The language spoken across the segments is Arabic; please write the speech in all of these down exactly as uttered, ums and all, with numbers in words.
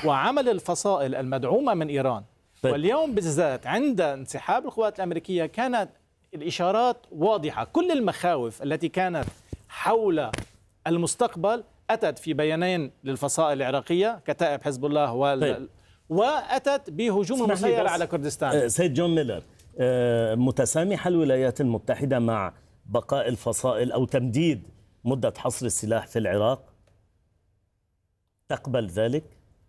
وعمل الفصائل المدعومة من إيران. واليوم بالذات عند انسحاب القوات الأمريكية كانت الإشارات واضحة. كل المخاوف التي كانت حول المستقبل أتت في بيانين للفصائل العراقية كتائب حزب الله وال... طيب. وأتت بهجوم مسير على كردستان. سيد جون ميلر، متسامحة الولايات المتحدة مع بقاء الفصائل أو تمديد مدة حصر السلاح في العراق؟ تقبل ذلك؟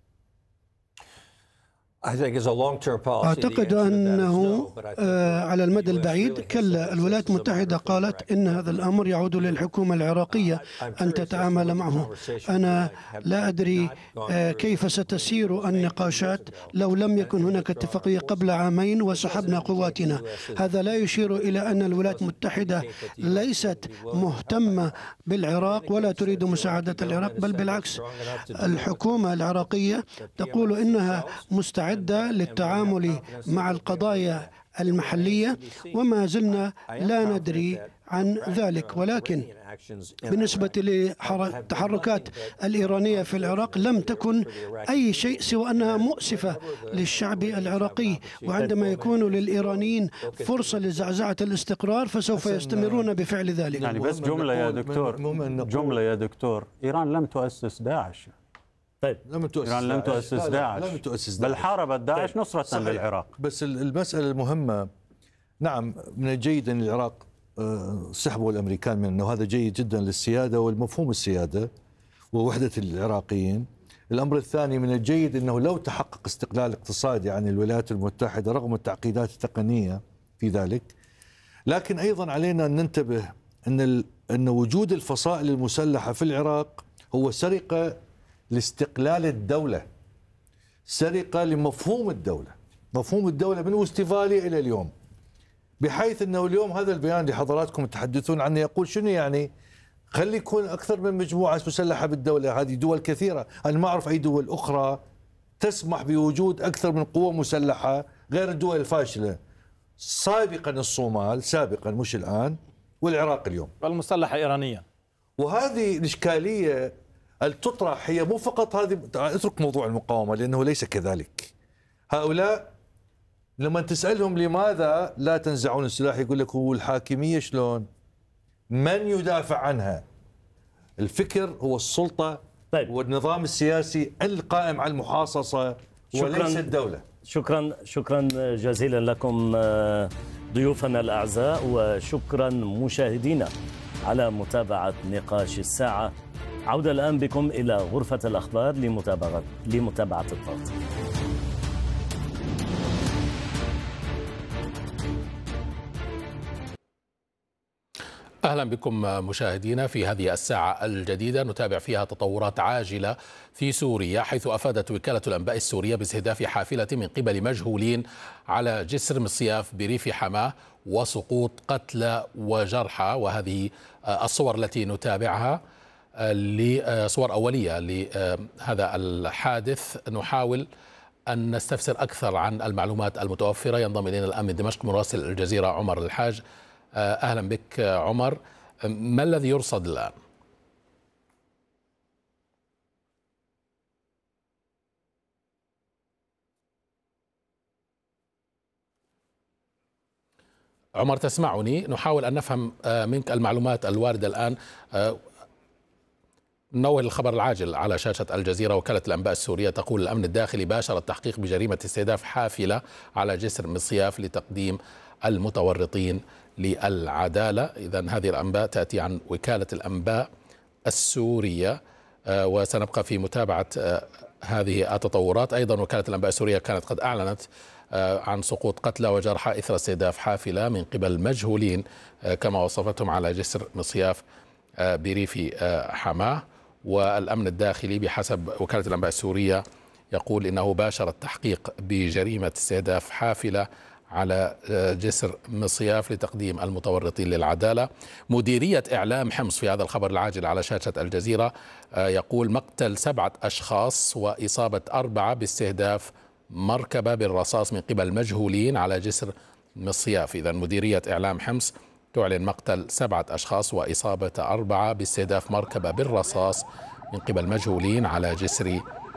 أعتقد أنه على المدى البعيد كلا. الولايات المتحدة قالت إن هذا الأمر يعود للحكومة العراقية أن تتعامل معه. أنا لا أدري كيف ستسير النقاشات لو لم يكن هناك اتفاقية قبل عامين وسحبنا قواتنا. هذا لا يشير إلى أن الولايات المتحدة ليست مهتمة بالعراق ولا تريد مساعدة العراق، بل بالعكس. الحكومة العراقية تقول إنها مستعدة للتعامل مع القضايا المحلية، وما زلنا لا ندري عن ذلك. ولكن بالنسبة للتحركات الإيرانية في العراق لم تكن أي شيء سوى أنها مؤسفة للشعب العراقي، وعندما يكون للإيرانيين فرصة لزعزعة الاستقرار فسوف يستمرون بفعل ذلك. يعني بس جملة يا دكتور، جملة يا دكتور، إيران لم تؤسس داعش. طيب لم تؤسس إيران لم تؤسس داعش، لم تؤسس داعش. بل حاربت داعش طيب. نصرة صحيح. للعراق. بس المسألة المهمة، نعم من الجيد أن العراق سحبوا الأمريكان منه، وهذا جيد جدا للسيادة والمفهوم السيادة ووحدة العراقيين. الأمر الثاني، من الجيد أنه لو تحقق استقلال اقتصادي عن الولايات المتحدة رغم التعقيدات التقنية في ذلك، لكن أيضا علينا أن ننتبه أن أن وجود الفصائل المسلحة في العراق هو سرقة لاستقلال الدولة، سرقة لمفهوم الدولة، مفهوم الدولة من وستفالي إلى اليوم، بحيث أنه اليوم هذا البيان اللي حضراتكم تحدثون عنه يقول شنو يعني؟ خلي يكون أكثر من مجموعة مسلحة بالدولة. هذه دول كثيرة، أنا ما أعرف أي دول أخرى تسمح بوجود أكثر من قوة مسلحة غير الدول الفاشلة. سابقا الصومال، سابقا مش الآن، والعراق اليوم والمسلحة إيرانية. وهذه الإشكالية التطرح هي مو فقط هذه، اترك موضوع المقاومة لأنه ليس كذلك. هؤلاء لما تسألهم لماذا لا تنزعون السلاح يقول لك هو الحاكمية شلون؟ من يدافع عنها؟ الفكر هو السلطة طيب. والنظام السياسي القائم على المحاصصة وليس الدولة. شكرا شكرا جزيلا لكم ضيوفنا الأعزاء، وشكرا مشاهدينا على متابعة نقاش الساعة. عودة الآن بكم إلى غرفة الأخبار لمتابعة لمتابعة التغطية. أهلا بكم مشاهدينا في هذه الساعة الجديدة نتابع فيها تطورات عاجلة في سوريا، حيث أفادت وكالة الأنباء السورية باستهداف حافلة من قبل مجهولين على جسر مصياف بريف حماه وسقوط قتلى وجرحى. وهذه الصور التي نتابعها لصور أولية لهذا الحادث. نحاول أن نستفسر أكثر عن المعلومات المتوفرة. ينضم إلينا الآن من دمشق مراسل الجزيرة عمر الحاج. أهلا بك عمر، ما الذي يرصد الآن؟ عمر تسمعني؟ نحاول أن نفهم منك المعلومات الواردة الآن. نوه الخبر العاجل على شاشة الجزيرة. وكالة الأنباء السورية تقول الأمن الداخلي باشر التحقيق بجريمة استهداف حافلة على جسر مصياف لتقديم المتورطين للعدالة. إذن هذه الأنباء تأتي عن وكالة الأنباء السورية، وسنبقى في متابعة هذه التطورات. أيضا وكالة الأنباء السورية كانت قد أعلنت عن سقوط قتلى وجرحى إثر استهداف حافلة من قبل مجهولين كما وصفتهم على جسر مصياف بريف حماه. والأمن الداخلي بحسب وكالة الأنباء السورية يقول إنه باشر التحقيق بجريمة استهداف حافلة على جسر مصياف لتقديم المتورطين للعدالة. مديرية إعلام حمص في هذا الخبر العاجل على شاشة الجزيرة يقول مقتل سبعة أشخاص وإصابة أربعة باستهداف مركبة بالرصاص من قبل مجهولين على جسر مصياف. إذن مديرية إعلام حمص تعلن مقتل سبعة أشخاص وإصابة أربعة باستهداف مركبة بالرصاص من قبل مجهولين على جسر